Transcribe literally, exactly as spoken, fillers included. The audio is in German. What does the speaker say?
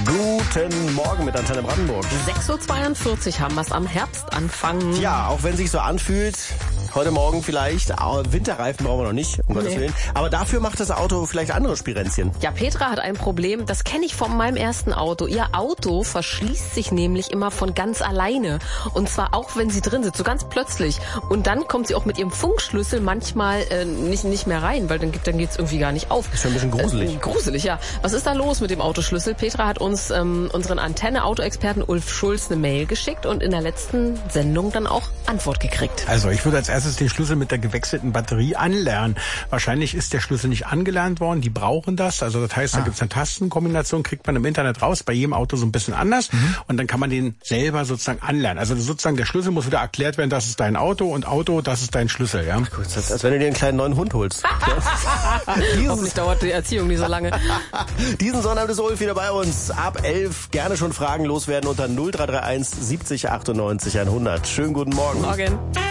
Guten Morgen mit Antenne Brandenburg. sechs Uhr zweiundvierzig haben wir es am Herbstanfang. Ja, auch wenn sich so anfühlt, heute Morgen vielleicht, Winterreifen brauchen wir noch nicht, um Gottes Nee. Willen. Aber dafür macht das Auto vielleicht andere Spirenzchen. Ja, Petra hat ein Problem, das kenne ich von meinem ersten Auto. Ihr Auto verschließt sich nämlich immer von ganz alleine. Und zwar auch, wenn sie drin sitzt, so ganz plötzlich. Und dann kommt sie auch mit ihrem Funkschlüssel manchmal äh, nicht, nicht mehr rein, weil dann, dann geht es irgendwie gar nicht auf. Ist schon ein bisschen gruselig. Äh, gruselig, ja. Was ist da los mit dem Autoschlüssel? Petra hat uns ähm, unseren Antenne-Autoexperten Ulf Schulz eine Mail geschickt und in der letzten Sendung dann auch Antwort gekriegt. Also ich würde als erstes den Schlüssel mit der gewechselten Batterie anlernen. Wahrscheinlich ist der Schlüssel nicht angelernt worden, die brauchen das. Also das heißt, da Ah. gibt es eine Tastenkombination, kriegt man im Internet raus, bei jedem Auto so ein bisschen anders. Mhm. Und dann kann man den selber sozusagen anlernen. Also sozusagen der Schlüssel muss wieder erklärt werden, das ist dein Auto und Auto, das ist dein Schlüssel. Ja. Gut, das ist, als wenn du dir einen kleinen neuen Hund holst. Hoffentlich dauert die Erziehung nicht so lange. Diesen Sonnabend ist Ulf wieder bei uns. Ab elf gerne schon Fragen loswerden unter null drei drei eins siebzig achtundneunzig hundert. Schönen guten Morgen. Morgen.